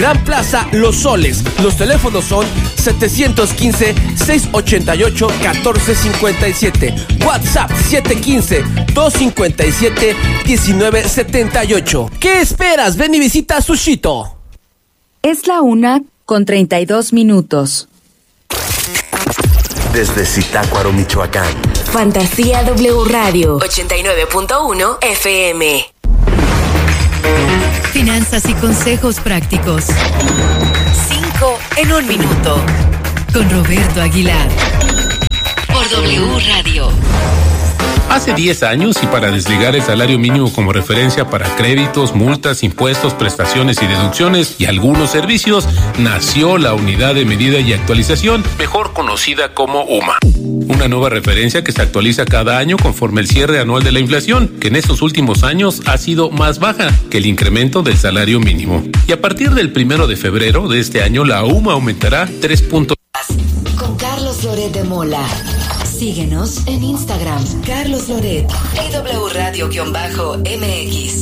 Gran Plaza Los Soles. Los teléfonos son 715-688-1457. WhatsApp 715-257-1978. ¿Qué esperas? Ven y visita Sushito. Es la 1:32. Desde Zitácuaro, Michoacán. Fantasía W Radio 89.1 FM. Finanzas y consejos prácticos. 5 en 1 minuto. Con Roberto Aguilar. Por W Radio. Hace 10 años, y para desligar el salario mínimo como referencia para créditos, multas, impuestos, prestaciones y deducciones y algunos servicios, nació la Unidad de Medida y Actualización, mejor conocida como UMA. Una nueva referencia que se actualiza cada año conforme el cierre anual de la inflación, que en estos últimos años ha sido más baja que el incremento del salario mínimo. Y a partir del 1 de febrero de este año, la UMA aumentará 3 puntos. Con Carlos Loret de Mola. Síguenos en Instagram, Carlos Loret, W Radio-MX.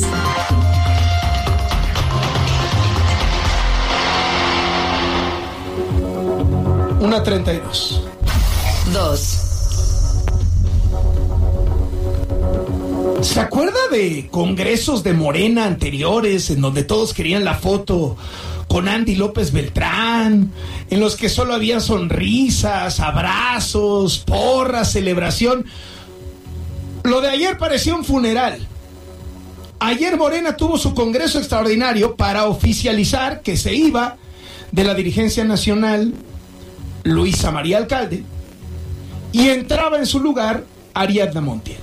Una 32. 2. ¿Se acuerda de congresos de Morena anteriores en donde todos querían la foto con Andy López Beltrán, en los que solo había sonrisas, abrazos, porras, celebración? Lo de ayer parecía un funeral. Ayer Morena tuvo su congreso extraordinario para oficializar que se iba de la dirigencia nacional Luisa María Alcalde y entraba en su lugar Ariadna Montiel.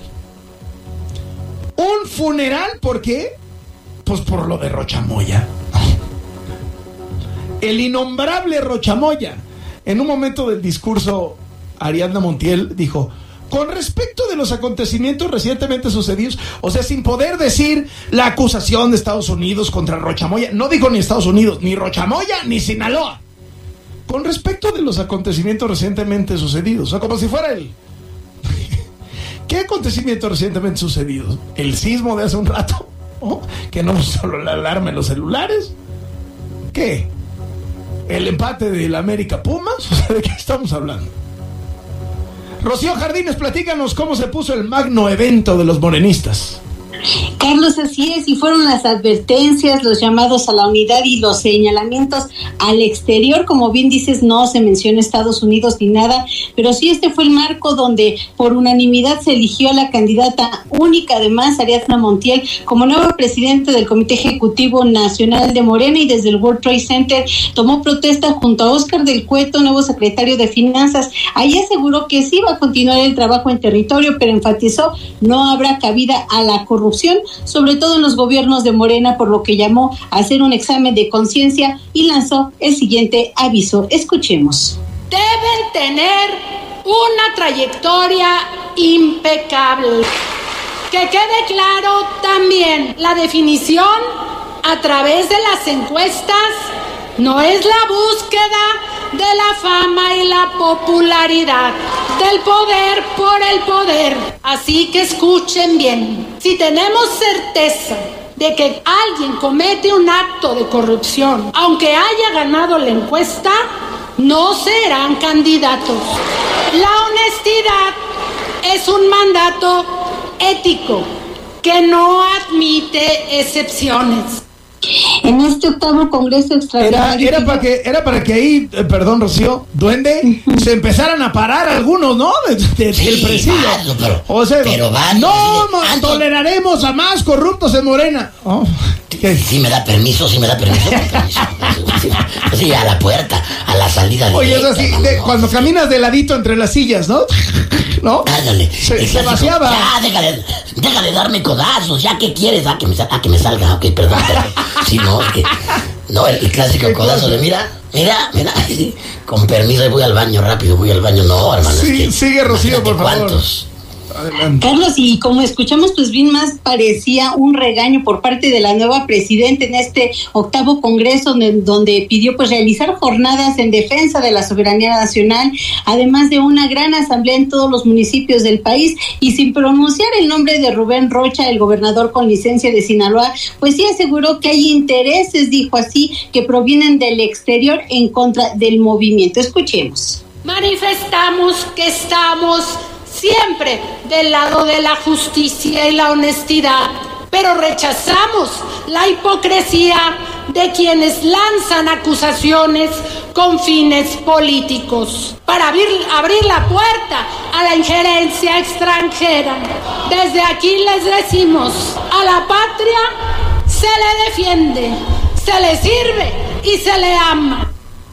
Un funeral, ¿por qué? Pues por lo de Rochamoya. El innombrable Rochamoya. En un momento del discurso, Ariadna Montiel dijo: con respecto de los acontecimientos recientemente sucedidos, o sea, sin poder decir la acusación de Estados Unidos contra Rochamoya, no dijo ni Estados Unidos, ni Rochamoya, ni Sinaloa. Con respecto de los acontecimientos recientemente sucedidos, o sea, como si fuera el... ¿Qué acontecimientos recientemente sucedidos? ¿El sismo de hace un rato? ¿Oh? ¿Que no solo la alarma en los celulares? ¿Qué? ¿El empate del América Pumas? O sea, ¿de qué estamos hablando? Rocío Jardines, platícanos cómo se puso el magno evento de los morenistas. Carlos, así es, y fueron las advertencias, los llamados a la unidad y los señalamientos al exterior. Como bien dices, no se menciona Estados Unidos ni nada, pero sí este fue el marco donde por unanimidad se eligió a la candidata única, además, Ariadna Montiel, como nueva presidenta del Comité Ejecutivo Nacional de Morena, y desde el World Trade Center tomó protesta junto a Óscar del Cueto, nuevo secretario de Finanzas. Ahí aseguró que sí va a continuar el trabajo en territorio, pero enfatizó no habrá cabida a la corrupción, sobre todo en los gobiernos de Morena, por lo que llamó a hacer un examen de conciencia y lanzó el siguiente aviso. Escuchemos. Deben tener una trayectoria impecable. Que quede claro también, la definición a través de las encuestas no es la búsqueda de la fama y la popularidad, del poder por el poder. Así que escuchen bien. Si tenemos certeza de que alguien comete un acto de corrupción, aunque haya ganado la encuesta, no serán candidatos. La honestidad es un mandato ético que no admite excepciones. En este octavo congreso extraordinario era para que ahí, perdón, Rocío, duende, se empezaran a parar algunos, ¿no? Del presidio. O sea, no toleraremos a más corruptos en Morena. Oh, sí me da permiso. Sí, a la puerta, a la salida. Oye, es así, cuando caminas de ladito entre las sillas, ¿no? ¿No? Ándale. Se vaciaba. Ya, deja de darme codazos. ¿Ya qué quieres? Que me salga. Ok, perdón. Sí, no, es que... No, el clásico codazo de mira. Con permiso, voy al baño rápido, No, hermano. Sí, sigue, Rocío, por favor. Adelante. Carlos, y como escuchamos, pues bien más parecía un regaño por parte de la nueva presidenta en este 8º Congreso, donde pidió pues realizar jornadas en defensa de la soberanía nacional, además de una gran asamblea en todos los municipios del país, y sin pronunciar el nombre de Rubén Rocha, el gobernador con licencia de Sinaloa, pues sí aseguró que hay intereses, dijo así, que provienen del exterior en contra del movimiento. Escuchemos. Manifestamos que estamos siempre del lado de la justicia y la honestidad, pero rechazamos la hipocresía de quienes lanzan acusaciones con fines políticos para abrir la puerta a la injerencia extranjera. Desde aquí les decimos, a la patria se le defiende, se le sirve y se le ama.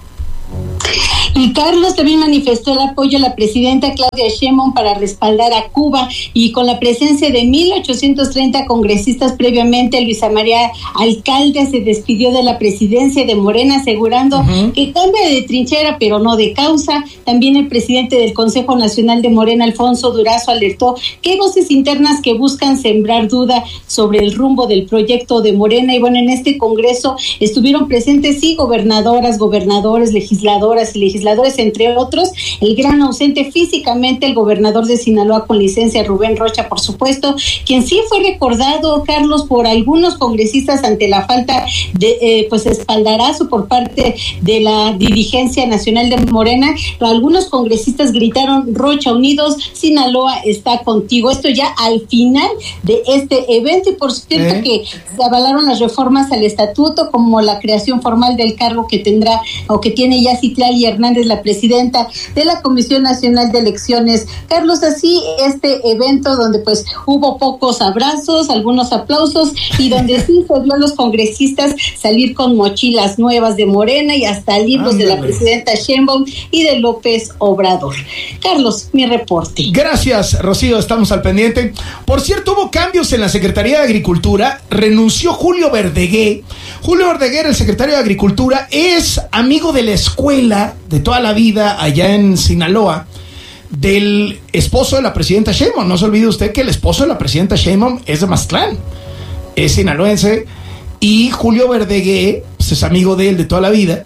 Y Carlos también manifestó el apoyo a la presidenta Claudia Sheinbaum para respaldar a Cuba, y con la presencia de 1,830 congresistas previamente, Luisa María Alcalde se despidió de la presidencia de Morena, asegurando que cambia de trinchera pero no de causa. También el presidente del Consejo Nacional de Morena, Alfonso Durazo, alertó que hay voces internas que buscan sembrar duda sobre el rumbo del proyecto de Morena. Y bueno, en este congreso estuvieron presentes sí gobernadoras, gobernadores, legisladoras y legisladores, entre otros. El gran ausente físicamente, el gobernador de Sinaloa con licencia, Rubén Rocha, por supuesto, quien sí fue recordado, Carlos, por algunos congresistas ante la falta de pues espaldarazo por parte de la dirigencia nacional de Morena. Algunos congresistas gritaron: Rocha, unidos, Sinaloa está contigo. Esto ya al final de este evento, y por cierto que se avalaron las reformas al estatuto, como la creación formal del cargo que tendrá o que tiene ya Citlali Hernández, la presidenta de la Comisión Nacional de Elecciones. Carlos, así este evento donde pues hubo pocos abrazos, algunos aplausos, y donde sí se vio a los congresistas salir con mochilas nuevas de Morena y hasta libros de la presidenta Sheinbaum y de López Obrador. Carlos, mi reporte. Gracias, Rocío, estamos al pendiente. Por cierto, hubo cambios en la Secretaría de Agricultura. Renunció Julio Verdeguer. Julio Verdeguer, el secretario de Agricultura, es amigo de la escuela de toda la vida allá en Sinaloa del esposo de la presidenta Sheinbaum. No se olvide usted que el esposo de la presidenta Sheinbaum es de Mazatlán, es sinaloense, y Julio Verdeguer pues, es amigo de él de toda la vida,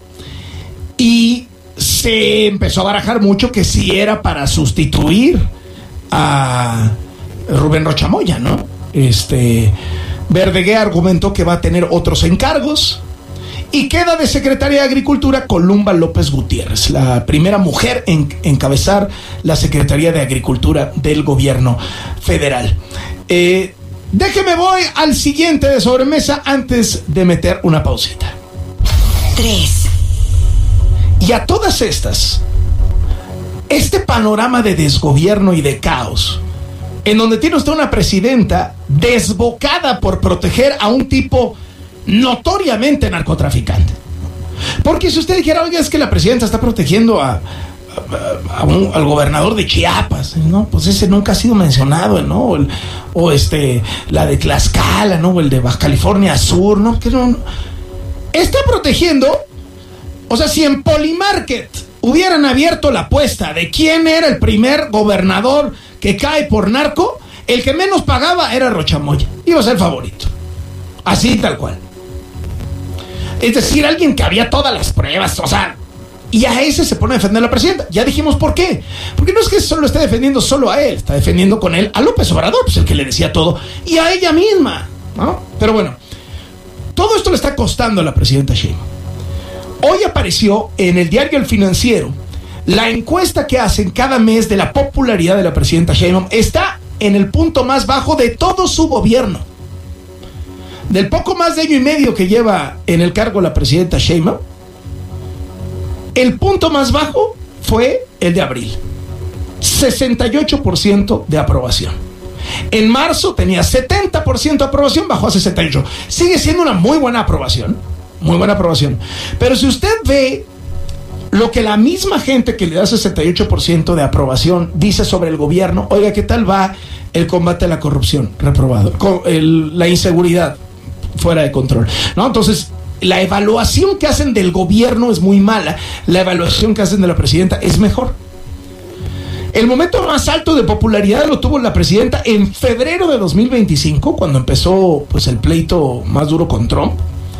y se empezó a barajar mucho que si era para sustituir a Rubén Rocha Moya, ¿no? Verdeguer argumentó que va a tener otros encargos, y queda de secretaria de Agricultura Columba López Gutiérrez, la primera mujer en encabezar la Secretaría de Agricultura del gobierno federal. Déjeme voy al siguiente de sobremesa antes de meter una pausita. 3. Y a todas estas, este panorama de desgobierno y de caos, en donde tiene usted una presidenta desbocada por proteger a un tipo notoriamente narcotraficante. Porque si usted dijera, oiga, es que la presidenta está protegiendo al gobernador de Chiapas, ¿no? Pues ese nunca ha sido mencionado, ¿no? La de Tlaxcala, ¿no? O el de Baja California Sur, ¿no? Que no está protegiendo. O sea, si en Polymarket hubieran abierto la apuesta de quién era el primer gobernador que cae por narco, el que menos pagaba era Rocha Moya. Iba a ser favorito. Así, tal cual. Es decir, alguien que había todas las pruebas, o sea, y a ese se pone a defender a la presidenta. Ya dijimos por qué. Porque no es que solo esté defendiendo solo a él, está defendiendo con él a López Obrador, pues el que le decía todo, y a ella misma, ¿no? Pero bueno, todo esto le está costando a la presidenta Sheinbaum. Hoy apareció en el diario El Financiero la encuesta que hacen cada mes de la popularidad de la presidenta Sheinbaum. Está en el punto más bajo de todo su gobierno. Del poco más de año y medio que lleva en el cargo la presidenta Sheinbaum, el punto más bajo fue el de abril. 68% de aprobación. En marzo tenía 70% de aprobación, bajó a 68%. Sigue siendo una muy buena aprobación. Muy buena aprobación. Pero si usted ve lo que la misma gente que le da 68% de aprobación dice sobre el gobierno, oiga, ¿qué tal va el combate a la corrupción? Reprobado. La inseguridad fuera de control, ¿no? Entonces, la evaluación que hacen del gobierno es muy mala. La evaluación que hacen de la presidenta es mejor. El momento más alto de popularidad lo tuvo la presidenta en febrero de 2025, cuando empezó pues el pleito más duro con Trump.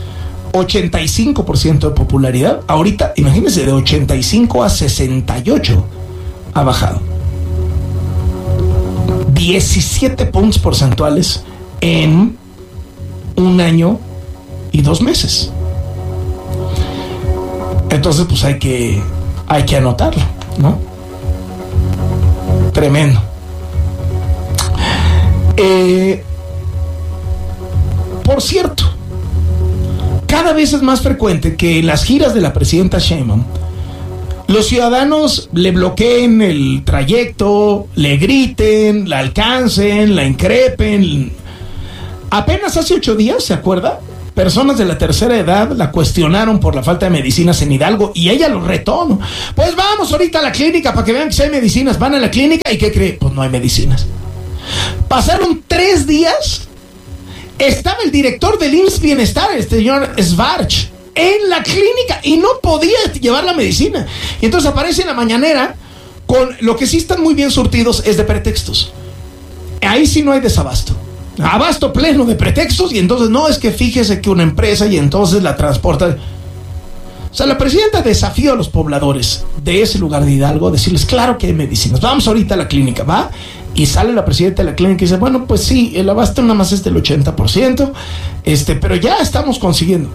85% de popularidad. Ahorita, imagínense, de 85 a 68 ha bajado. 17 puntos porcentuales en un año y 2 meses. Entonces, pues hay que anotarlo, ¿no? Tremendo. Por cierto, cada vez es más frecuente que en las giras de la presidenta Sheinbaum los ciudadanos le bloqueen el trayecto, le griten, la alcancen, la increpen. Apenas hace 8 días, ¿se acuerda? Personas de la tercera edad la cuestionaron por la falta de medicinas en Hidalgo y ella lo retó, ¿no? Pues vamos ahorita a la clínica para que vean que sí hay medicinas. Van a la clínica y ¿qué cree? Pues no hay medicinas. Pasaron 3 días. Estaba el director del IMSS Bienestar, el señor Svarch, en la clínica y no podía llevar la medicina. Y entonces aparece en la mañanera con lo que sí están muy bien surtidos es de pretextos. Ahí sí no hay desabasto. Abasto pleno de pretextos y entonces no, es que fíjese que una empresa y entonces la transporta. O sea, la presidenta desafió a los pobladores de ese lugar de Hidalgo a decirles, claro que hay medicinas, vamos ahorita a la clínica, va. Y sale la presidenta de la clínica y dice, bueno, pues sí, el abasto nada más es del 80%, pero ya estamos consiguiendo.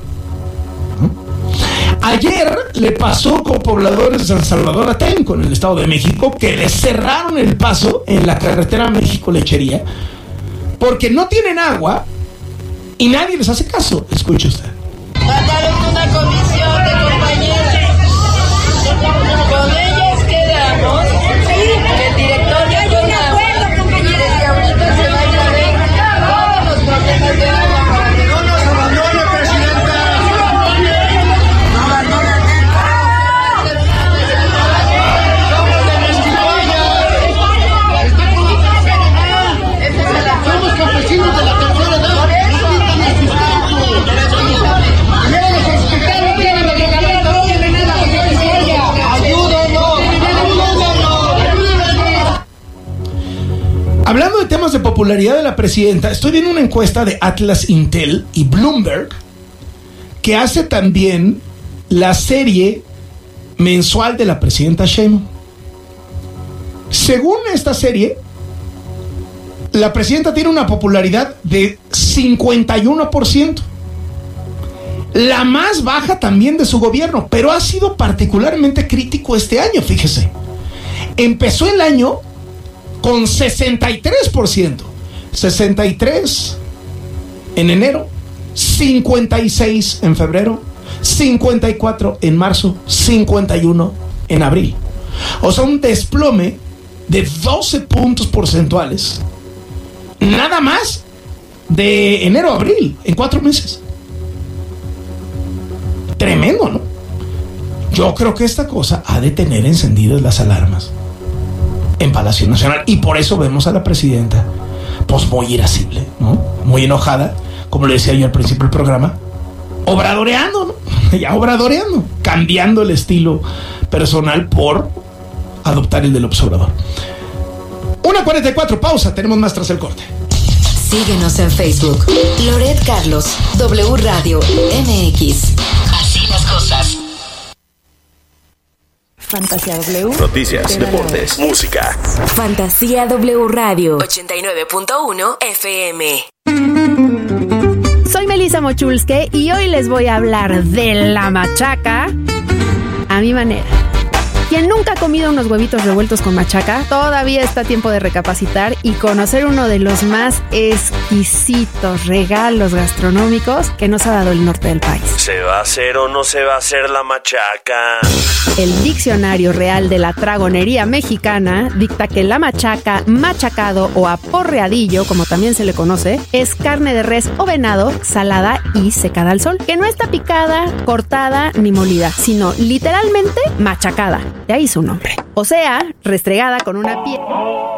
Ayer le pasó con pobladores de San Salvador Atenco, en el Estado de México, que les cerraron el paso en la carretera México-Lechería porque no tienen agua y nadie les hace caso. Escuche usted. Mandaron una comisión de compañeros. Con ellos quedamos que el directorio con agua y desde ahorita se va a ir a ver todos los problemas de agua para que no nos abandone, presidenta. No abandone el somos campesinos de la tercera edad. Hablando de temas de popularidad de la presidenta, estoy viendo una encuesta de Atlas Intel y Bloomberg que hace también la serie mensual de la presidenta Sheinbaum. Según esta serie, la presidenta tiene una popularidad de 51%, la más baja también de su gobierno, pero ha sido particularmente crítico este año, fíjese. Empezó el año con 63%, 63 en enero, 56 en febrero, 54 en marzo, 51 en abril. O sea, un desplome de 12 puntos porcentuales, nada más de enero a abril, en 4 meses. Tremendo, ¿no? Yo creo que esta cosa ha de tener encendidas las alarmas en Palacio Nacional y por eso vemos a la presidenta pues muy irascible, ¿no? Muy enojada, como le decía yo al principio del programa, obradoreando, ¿no? Ya obradoreando, cambiando el estilo personal por adoptar el del observador. 1:44, pausa, tenemos más tras el corte. Síguenos en Facebook, Loret Carlos, W Radio MX. Así las cosas. Fantasía W. Noticias, deportes, música. Fantasía W Radio 89.1 FM. Soy Melissa Mochulske y hoy les voy a hablar de la machaca a mi manera. Quien nunca ha comido unos huevitos revueltos con machaca, todavía está a tiempo de recapacitar y conocer uno de los más exquisitos regalos gastronómicos que nos ha dado el norte del país. ¿Se va a hacer o no se va a hacer la machaca? El Diccionario Real de la Tragonería Mexicana dicta que la machaca, machacado o aporreadillo, como también se le conoce, es carne de res o venado salada y secada al sol, que no está picada, cortada ni molida, sino literalmente machacada. De ahí su nombre. O sea, restregada con una piel.